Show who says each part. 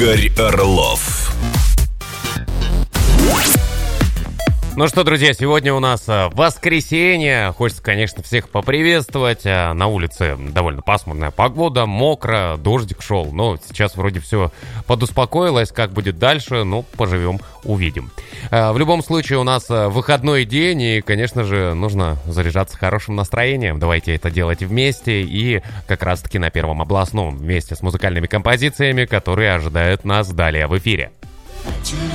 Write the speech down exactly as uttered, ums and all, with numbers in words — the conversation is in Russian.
Speaker 1: Игорь Орлов.
Speaker 2: Ну что, друзья, сегодня у нас воскресенье. Хочется, конечно, всех поприветствовать. На улице довольно пасмурная погода, мокро, дождик шел. Но сейчас вроде все подуспокоилось. Как будет дальше, ну, поживем, увидим. В любом случае, у нас выходной день, и, конечно же, нужно заряжаться хорошим настроением. Давайте это делать вместе, и как раз-таки на Первом областном, вместе с музыкальными композициями, которые ожидают нас далее в эфире.